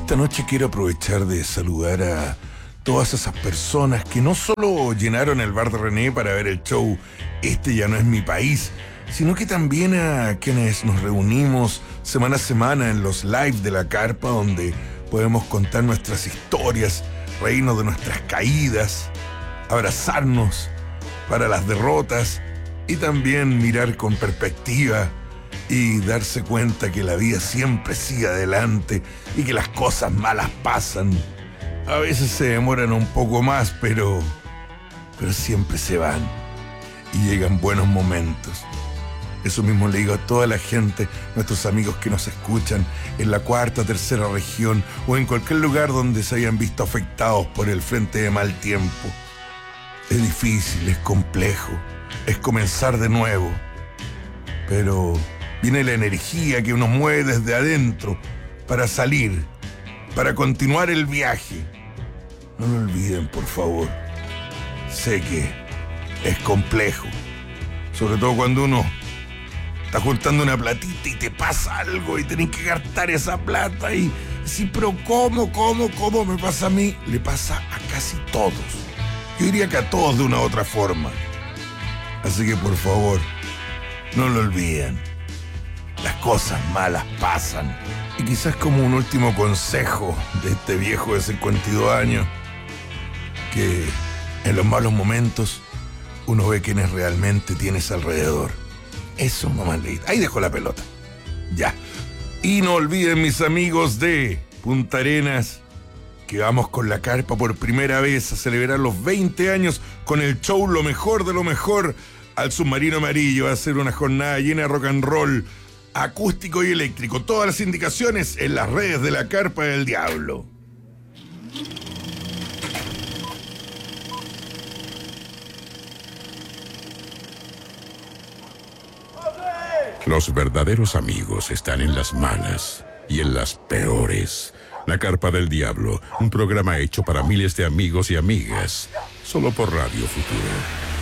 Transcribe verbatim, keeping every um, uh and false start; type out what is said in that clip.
Esta noche quiero aprovechar de saludar a todas esas personas que no solo llenaron el bar de René para ver el show Este ya no es mi país, sino que también a quienes nos reunimos semana a semana en los live de la carpa, donde podemos contar nuestras historias, reírnos de nuestras caídas, abrazarnos para las derrotas y también mirar con perspectiva y darse cuenta que la vida siempre sigue adelante y que las cosas malas pasan. A veces se demoran un poco más, pero, pero siempre se van y llegan buenos momentos. Eso mismo le digo a toda la gente, nuestros amigos que nos escuchan en la cuarta, tercera región o en cualquier lugar donde se hayan visto afectados por el frente de mal tiempo. Es difícil, es complejo, es comenzar de nuevo, pero viene la energía que uno mueve desde adentro para salir, para continuar el viaje. No lo olviden, por favor. Sé que es complejo, sobre todo cuando uno está juntando una platita y te pasa algo y tenés que gastar esa plata y sí, pero ¿cómo, cómo, cómo me pasa a mí? Le pasa a casi todos. Yo diría que a todos de una u otra forma. Así que por favor, no lo olviden. Las cosas malas pasan. Y quizás como un último consejo de este viejo de cincuenta y dos años, que en los malos momentos uno ve quiénes realmente tienes alrededor. Eso, mamá Leita. Ahí dejo la pelota. Ya. Y no olviden, mis amigos de Punta Arenas, que vamos con la carpa por primera vez a celebrar los veinte años con el show Lo Mejor de lo Mejor al Submarino Amarillo. Va a ser una jornada llena de rock and roll, acústico y eléctrico. Todas las indicaciones en las redes de la Carpa del Diablo. Los verdaderos amigos están en las malas y en las peores. La Carpa del Diablo, un programa hecho para miles de amigos y amigas, solo por Radio Futuro.